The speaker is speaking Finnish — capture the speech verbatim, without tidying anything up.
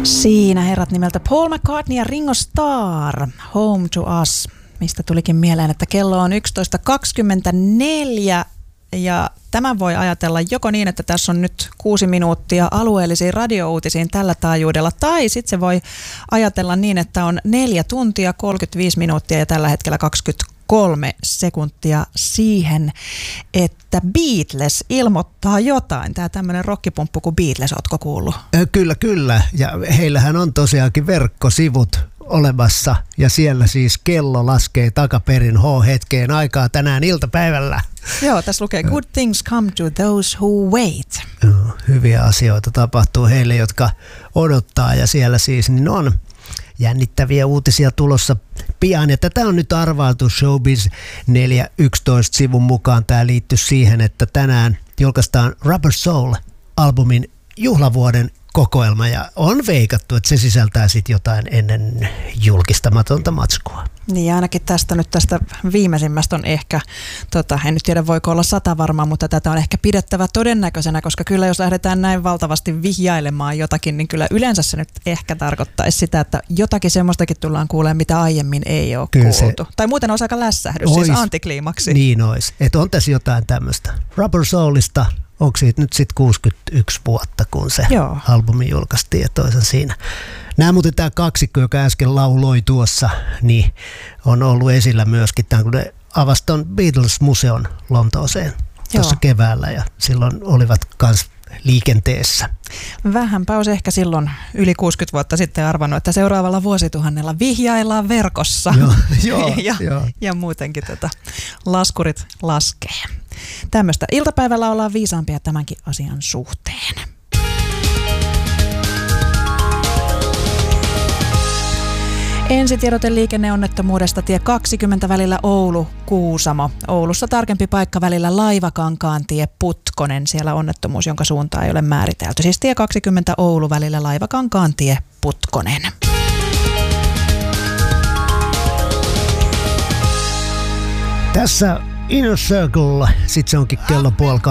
Siinä herrat nimeltä Paul McCartney ja Ringo Starr, Home to Us, mistä tulikin mieleen, että kello on yksitoista kaksikymmentäneljä ja tämän voi ajatella joko niin, että tässä on nyt kuusi minuuttia alueellisiin radiouutisiin tällä taajuudella, tai sitten se voi ajatella niin, että on neljä tuntia, kolmekymmentäviisi minuuttia ja tällä hetkellä kaksikymmentäkolme sekuntia siihen, että Beatles ilmoittaa jotain. Tämä tämmöinen rockipumppu kuin Beatles, ootko kuullut? Kyllä, kyllä. Ja heillähän on tosiaankin verkkosivut olemassa ja siellä siis kello laskee takaperin H-hetkeen aikaa tänään iltapäivällä. Joo, tässä lukee Good things come to those who wait. Hyviä asioita tapahtuu heille, jotka odottaa ja siellä siis niin on jännittäviä uutisia tulossa pian. Ja tätä on nyt arvailtu Showbiz neljä yksitoista sivun mukaan. Tämä liittyy siihen, että tänään julkaistaan Rubber Soul-albumin juhlavuoden kokoelma ja on veikattu, että se sisältää sitten jotain ennen julkistamatonta matskua. Niin ainakin tästä nyt tästä viimeisimmästä on ehkä, tota, en nyt tiedä voiko olla sata varmaa, mutta tätä on ehkä pidettävä todennäköisenä, koska kyllä jos lähdetään näin valtavasti vihjailemaan jotakin, niin kyllä yleensä se nyt ehkä tarkoittaisi sitä, että jotakin semmoistakin tullaan kuulemaan, mitä aiemmin ei ole kyllä kuultu. Se tai muuten olisi aika lässähdys, ois, siis antikliimaksi. Niin olisi, että on tässä jotain tämmöistä. Rubber Soulista. Onko siitä nyt sitten kuusikymmentäyksi vuotta, kun se Joo. albumi julkaistiin ja toisen siinä. Nämä muuten tämä kaksikko, joka äsken lauloi tuossa, niin on ollut esillä myöskin tämän, kun ne avasi ton Beatles-museon Lontooseen tuossa keväällä ja silloin olivat kans liikenteessä. Vähänpä olisi ehkä silloin yli kuusikymmentä vuotta sitten arvannut, että seuraavalla vuosituhannella vihjaillaan verkossa joo, joo, ja, joo. ja muutenkin tätä laskurit laskee. Tämmöistä iltapäivällä ollaan viisaampia tämänkin asian suhteen. Ensitiedote liikenneonnettomuudesta tie kaksikymmentä välillä Oulu-Kuusamo. Oulussa tarkempi paikka välillä Laivakankaantie Putkonen. Siellä onnettomuus, jonka suuntaa ei ole määritelty. Siis tie kaksikymmentä Oulu välillä Laivakankaantie Putkonen. Tässä Inner Circle, sit se onkin kello puoli